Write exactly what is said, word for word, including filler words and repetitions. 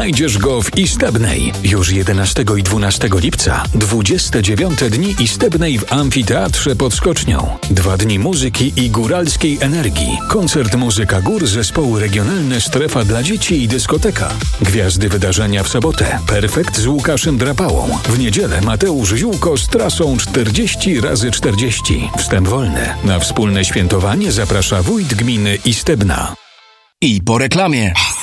znajdziesz go w Istebnej. Już jedenastego i dwunastego lipca, dwudzieste dziewiąte dni Istebnej w Amfiteatrze pod Skocznią. Dwa dni muzyki i góralskiej energii. Koncert Muzyka Gór zespołu regionalne Strefa dla Dzieci i dyskoteka. Gwiazdy wydarzenia w sobotę. Perfekt z Łukaszem Drapałą. W niedzielę Mateusz Ziółko z trasą czterdzieści razy czterdzieści. Wstęp wolny. Na wspólne świętowanie zaprasza wójt gminy Istebna. I po reklamie.